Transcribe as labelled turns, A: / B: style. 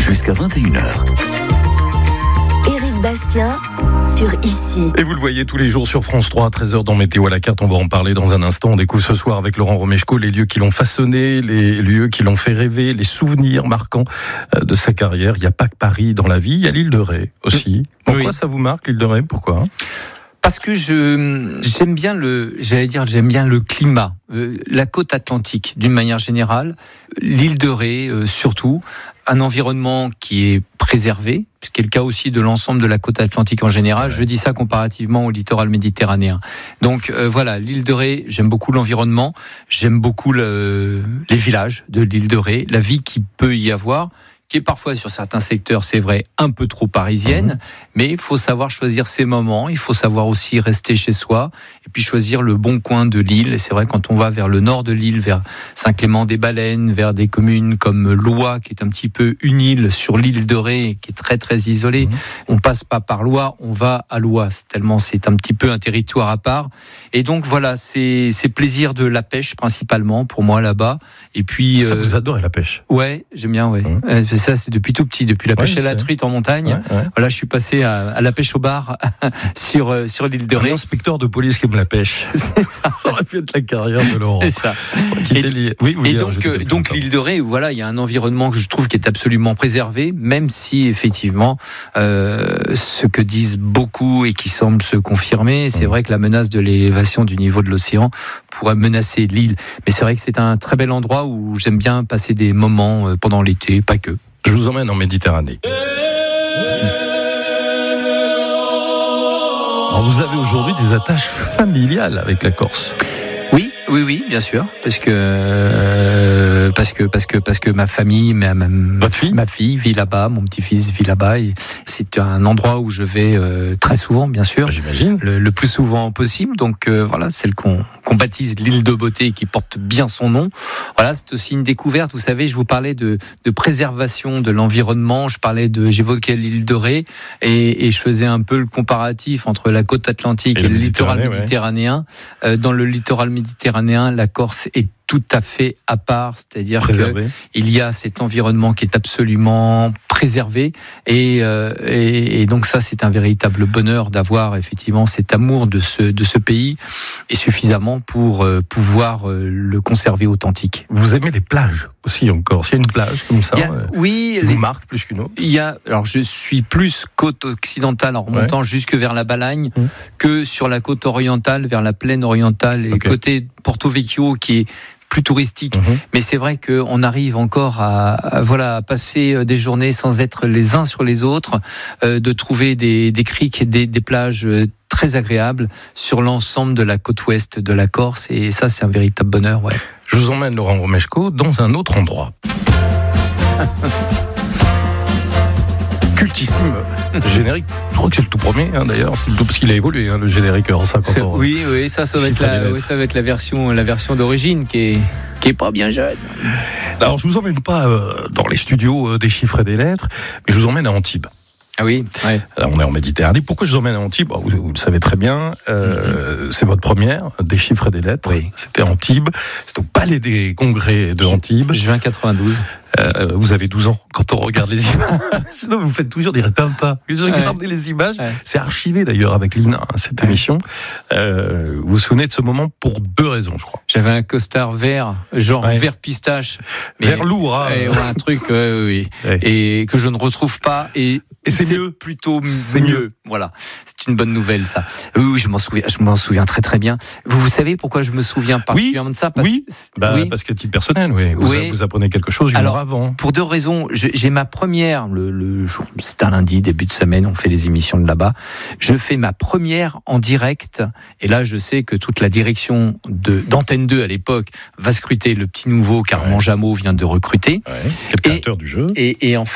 A: jusqu'à 21h.
B: Éric Bastien sur Ici.
C: Et vous le voyez tous les jours sur France 3 à 13h dans Météo à la carte. On va en parler dans un instant. On découvre ce soir avec Laurent Romeshko les lieux qui l'ont façonné, les lieux qui l'ont fait rêver, les souvenirs marquants de sa carrière. Il n'y a pas que Paris dans la vie, il y a l'île de Ré aussi. Pourquoi ça vous marque, l'île de Ré ? Pourquoi ?
D: Parce que j'aime bien le climat, la côte atlantique d'une manière générale, l'île de Ré surtout, un environnement qui est préservé, ce qui est le cas aussi de l'ensemble de la côte atlantique en général. Je dis ça comparativement au littoral méditerranéen. Donc voilà, l'île de Ré, j'aime beaucoup l'environnement, j'aime beaucoup les villages de l'île de Ré, la vie qu'il peut y avoir, qui est parfois sur certains secteurs, c'est vrai, un peu trop parisienne, mais il faut savoir choisir ses moments, il faut savoir aussi rester chez soi, et puis choisir le bon coin de l'île. Et c'est vrai, quand on va vers le nord de l'île, vers Saint-Clément-des-Baleines, vers des communes comme Loie, qui est un petit peu une île sur l'île de Ré, qui est très très isolée, on passe pas par Loie, on va à Loie, tellement c'est un petit peu un territoire à part. Et donc voilà, c'est plaisir de la pêche principalement, pour moi là-bas. Et puis...
C: Ça, vous adorez la pêche ?
D: Ouais, j'aime bien, ouais. Ça, c'est depuis tout petit, depuis la pêche à la truite en montagne. Voilà, je suis passé à la pêche au bar sur l'île de Ré.
C: Un inspecteur de police qui aime la pêche. Ça aurait pu être la carrière de Laurent.
D: C'est ça. Donc l'île de Ré, voilà, il y a un environnement que je trouve qui est absolument préservé, même si effectivement, ce que disent beaucoup et qui semble se confirmer, c'est vrai que la menace de l'élévation du niveau de l'océan pourrait menacer l'île. Mais c'est vrai que c'est un très bel endroit où j'aime bien passer des moments pendant l'été, pas que.
C: Je vous emmène en Méditerranée. Alors vous avez aujourd'hui des attaches familiales avec la Corse.
D: Oui, bien sûr, parce que ma famille, ma fille vit là-bas, mon petit-fils vit là-bas, et c'est un endroit où je vais très souvent, bien sûr.
C: J'imagine.
D: Le plus souvent possible. Donc voilà, celle qu'on baptise l'île de beauté, qui porte bien son nom. Voilà, c'est aussi une découverte. Vous savez, je vous parlais de préservation de l'environnement. J'évoquais l'île de Ré, et je faisais un peu le comparatif entre la côte atlantique et le littoral méditerranéen. Dans le littoral méditerranéen, la Corse est tout à fait à part, c'est-à-dire qu'il y a cet environnement qui est absolument préservé, et donc ça, c'est un véritable bonheur d'avoir effectivement cet amour de ce pays, et suffisamment pour pouvoir le conserver authentique.
C: Vous aimez les plages aussi en Corse ? Il y a une plage comme ça qui vous marque plus qu'une autre ?
D: Alors je suis plus côte occidentale en remontant jusque vers la Balagne que sur la côte orientale, vers la plaine orientale, et côté Porto Vecchio qui est plus touristique. Mais c'est vrai qu'on arrive encore à passer des journées sans être les uns sur les autres, de trouver des criques, des plages très agréables sur l'ensemble de la côte ouest de la Corse, et ça, c'est un véritable bonheur. Ouais.
C: Je vous emmène, Laurent Romeshko, dans un autre endroit. Cultissime générique. Je crois que c'est le tout premier, d'ailleurs, parce qu'il a évolué, le générique en 50 ans.
D: Oui, ça va être la version d'origine qui est pas bien jeune.
C: Alors, je vous emmène pas dans les studios des chiffres et des lettres, mais je vous emmène à Antibes.
D: Ah oui, ouais.
C: Alors, on est en Méditerranée. Pourquoi je vous emmène à Antibes ? Vous le savez très bien, c'est votre première, des chiffres et des lettres.
D: Oui.
C: C'était à Antibes, c'était au Palais des Congrès de Antibes.
D: Juin 92.
C: Vous avez 12 ans quand on regarde les images. Non, vous faites toujours des Tintin. Je regardais les images. C'est archivé d'ailleurs avec Lina, cette émission. Vous vous souvenez de ce moment pour 2 raisons, je crois.
D: J'avais un costard vert, vert pistache.
C: Vert lourd, hein.
D: Un truc, et que je ne retrouve pas. Et
C: c'est mieux.
D: Plutôt mieux. Voilà. C'est une bonne nouvelle, ça. Oui, je m'en souviens très très bien. Vous savez pourquoi je me souviens particulièrement de ça ? Parce
C: qu'à titre personnel, vous apprenez quelque chose une heure avant.
D: Pour 2 raisons. J'ai ma première, le jour, c'est un lundi, début de semaine, on fait les émissions de là-bas. Je fais ma première en direct, et là je sais que toute la direction d'Antenne 2 à l'époque va scruter le petit nouveau qu'Armand Jameau vient de recruter.
C: Quel créateur du jeu.
D: Et en fait,